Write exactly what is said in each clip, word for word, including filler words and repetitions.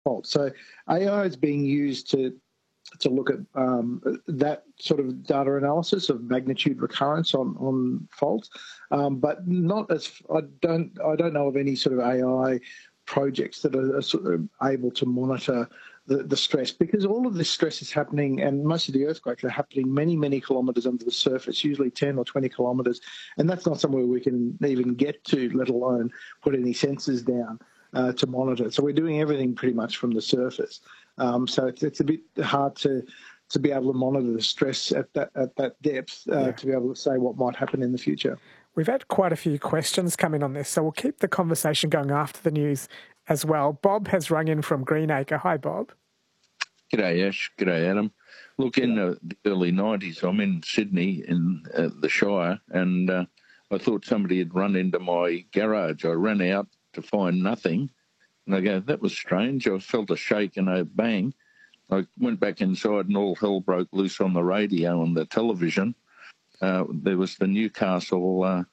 fault. So A I is being used to to look at um, that sort of data analysis of magnitude recurrence on on faults, um, but not as I don't I don't know of any sort of A I projects that are, are sort of able to monitor the, the stress, because all of this stress is happening, and most of the earthquakes are happening many many kilometres under the surface, usually ten or twenty kilometres, and that's not somewhere we can even get to, let alone put any sensors down uh, to monitor. So we're doing everything pretty much from the surface. Um, so it's, it's a bit hard to to be able to monitor the stress at that at that depth uh, yeah. to be able to say what might happen in the future. We've had quite a few questions come in on this, so we'll keep the conversation going after the news as well. Bob has rung in from Greenacre. Hi, Bob. G'day, Ash. G'day, Adam. Look, in uh, the early nineties, I'm in Sydney in uh, the Shire, and uh, I thought somebody had run into my garage. I ran out to find nothing. And I go, that was strange. I felt a shake and a bang. I went back inside and all hell broke loose on the radio and the television. Uh, there was the Newcastle uh,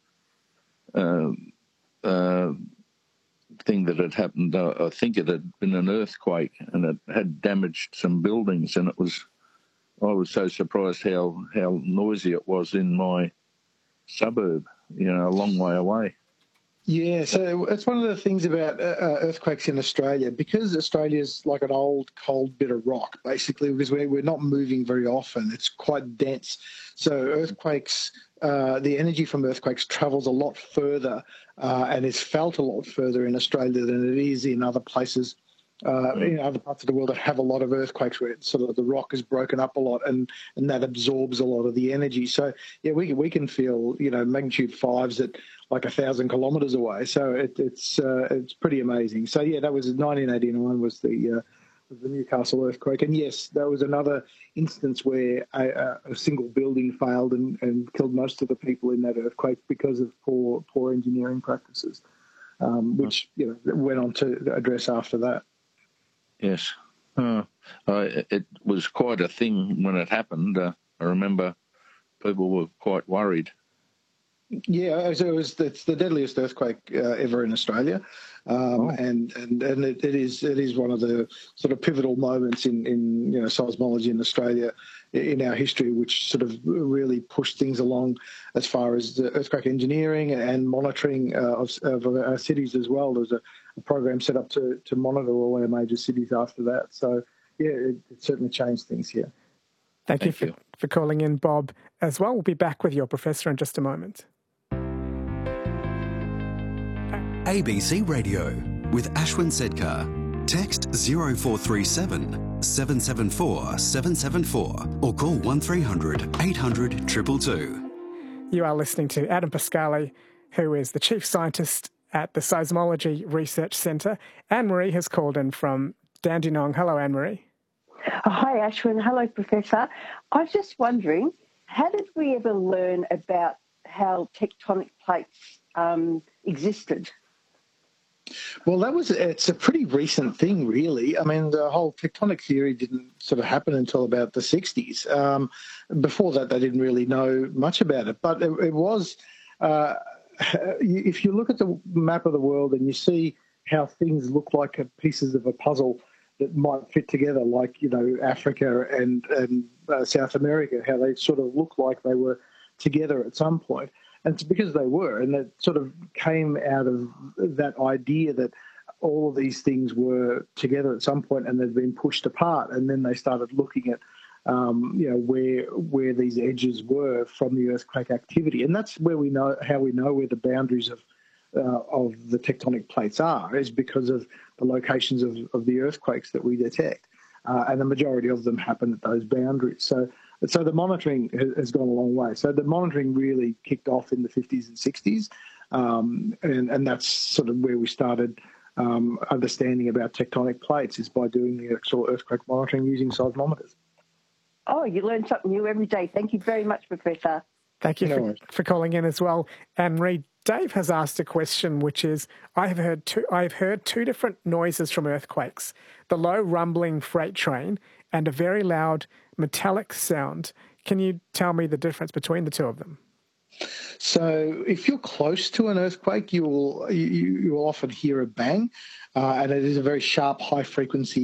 uh, uh, thing that had happened. Uh, I think it had been an earthquake and it had damaged some buildings. And it was, I was so surprised how, how noisy it was in my suburb, you know, a long way away. Yeah, so it's one of the things about uh, earthquakes in Australia, because Australia's like an old, cold bit of rock, basically, because we're, we're not moving very often. It's quite dense. So earthquakes, uh, the energy from earthquakes travels a lot further uh, and is felt a lot further in Australia than it is in other places, uh, in other parts of the world that have a lot of earthquakes where it's sort of the rock is broken up a lot and, and that absorbs a lot of the energy. So, yeah, we, we can feel, you know, magnitude fives at like a thousand kilometres away. So it, it's uh, it's pretty amazing. So, yeah, that was nineteen eighty-nine was the uh, was the Newcastle earthquake. And, yes, that was another instance where a, a single building failed and, and killed most of the people in that earthquake because of poor poor engineering practices, um, which, you know, went on to address after that. Yes. Uh, uh, it was quite a thing when it happened. Uh, I remember people were quite worried. Yeah, so it was, it's the deadliest earthquake uh, ever in Australia, um, oh. and and and it, it is it is one of the sort of pivotal moments in, in you know seismology in Australia in our history, which sort of really pushed things along as far as the earthquake engineering and monitoring uh, of, of our cities as well. There was a, a program set up to to monitor all our major cities after that. So yeah, it, it certainly changed things here. Thank, Thank you, for, you for calling in, Bob, as well. We'll be back with your professor in just a moment. A B C Radio with Ashwin Sedkar. Text zero four three seven, seven seven four, seven seven four or call one three hundred, eight hundred, two two two. You are listening to Adam Pascali, who is the Chief Scientist at the Seismology Research Centre. Anne-Marie has called in from Dandenong. Hello, Anne-Marie. Oh, hi, Ashwin. Hello, Professor. I was just wondering, how did we ever learn about how tectonic plates um, existed? Well, that was, it's a pretty recent thing, really. I mean, the whole tectonic theory didn't sort of happen until about the sixties. Um, before that, they didn't really know much about it. But it, it was, uh, if you look at the map of the world and you see how things look like pieces of a puzzle that might fit together, like, you know, Africa and, and uh, South America, how they sort of look like they were together at some point. And it's because they were, and it sort of came out of that idea that all of these things were together at some point and they'd been pushed apart, and then they started looking at, um, you know, where where these edges were from the earthquake activity, and that's where we know how we know where the boundaries of uh, of the tectonic plates are, is because of the locations of, of the earthquakes that we detect, uh, and the majority of them happen at those boundaries. So. So the monitoring has gone a long way. So the monitoring really kicked off in the fifties and sixties, um, and, and that's sort of where we started um, understanding about tectonic plates, is by doing the actual earthquake monitoring using seismometers. Oh, you learn something new every day. Thank you very much, Professor. Thank you no for, for calling in as well. Anne-Marie, Dave has asked a question, which is, I have heard two, I've heard two different noises from earthquakes, the low rumbling freight train and a very loud metallic sound. Can you tell me the difference between the two of them? So if you're close to an earthquake, you will you, you will often hear a bang, uh, and it is a very sharp, high frequency